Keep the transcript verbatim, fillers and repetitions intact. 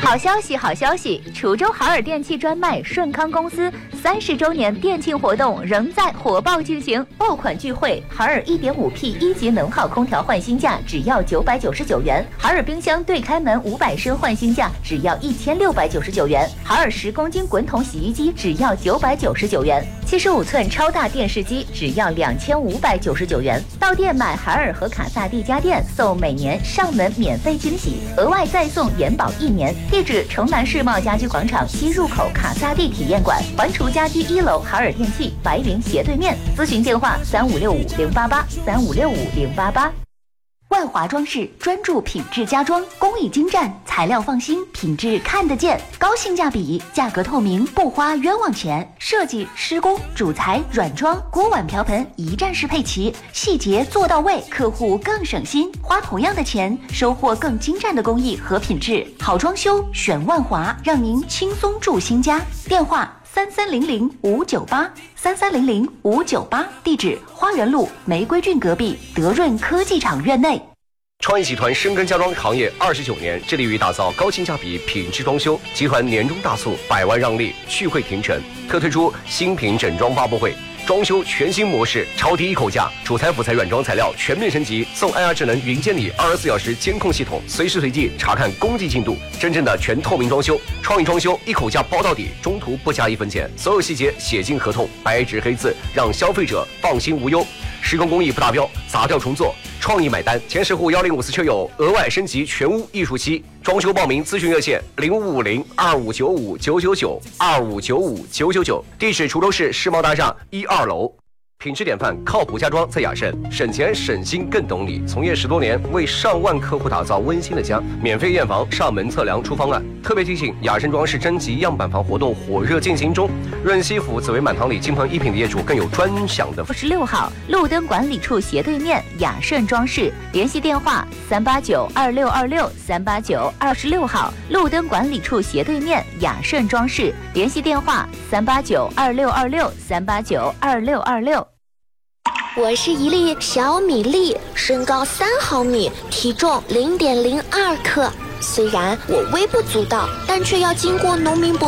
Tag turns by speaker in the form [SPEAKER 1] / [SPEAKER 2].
[SPEAKER 1] 好消息，好消息！滁州海尔电器专卖顺康公司三十周年店庆活动仍在火爆进行，爆款聚会：海尔 一点五 P 一级能耗空调换新价只要九百九十九元，海尔冰箱对开门五百升换新价只要一千六百九十九元，海尔十公斤滚筒洗衣机只要九百九十九元，七十五寸超大电视机只要两千五百九十九元。到店买海尔和卡萨帝家电，送每年上门免费惊喜，额外再送延保一年。地址：城南世贸家居广场西入口卡萨帝体验馆，环厨家居一楼海尔电器白云斜对面。咨询电话：三五六五零八八三五六五零八八。万华装饰专注品质家装，工艺精湛，材料放心，品质看得见，高性价比，价格透明，不花冤枉钱。设计、施工、主材、软装、锅碗瓢盆一站式配齐，细节做到位，客户更省心。花同样的钱，收获更精湛的工艺和品质。好装修选万华，让您轻松住新家。电话：三三零零五九八三三零零五九八，地址：花园路玫瑰郡隔壁德润科技厂院内。
[SPEAKER 2] 创意集团深耕家装行业二十九年，致力于打造高性价比品质装修。集团年终大促，百万让利，续会停城，特推出新品整装发布会，装修全新模式，超低一口价，主材辅材软装材料全面升级，送 I R 智能云监理二十四小时监控系统，随时随地查看工地进度，真正的全透明装修。创意装修一口价包到底，中途不加一分钱，所有细节写进合同，白纸黑字，让消费者放心无忧。施工工艺不达标，砸掉重做，创意买单。前十户幺零五四车友额外升级全屋艺术漆。装修报名咨询热线：零五五零二五九五九九九二五九五九九九。地址：滁州市世贸大厦一二楼。品质典范，靠谱家装在雅盛，省钱省心更懂你。从业十多年，为上万客户打造温馨的家。免费验房、上门测量出方案。特别提醒：雅盛装饰征集样板房活动火热进行中，润西府紫薇满堂里金鹏一品的业主更有专享的。
[SPEAKER 1] 十六号路灯管理处斜对面雅盛装饰，联系电话：三八九二六二六三八九。二十六号路灯管理处斜对面雅盛装饰，联系电话：三八九二六二六三八九二六二六。
[SPEAKER 3] 我是一粒小米粒，身高三毫米，体重零点零二克。虽然我微不足道，但却要经过农民伯